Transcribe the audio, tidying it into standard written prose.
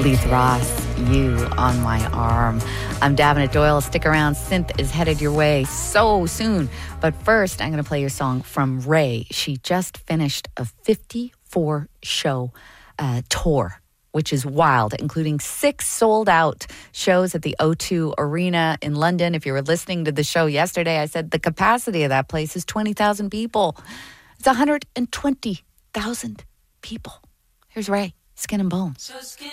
Leith Ross, You on My Arm. I'm Davenant Doyle. Stick around. Synth is headed your way so soon. But first, I'm going to play your song from Ray. She just finished a 54-show tour, which is wild, including 6 sold-out shows at the O2 Arena in London. If you were listening to the show yesterday, I said the capacity of that place is 20,000 people. It's 120,000 people. Here's Ray, Skin and Bones.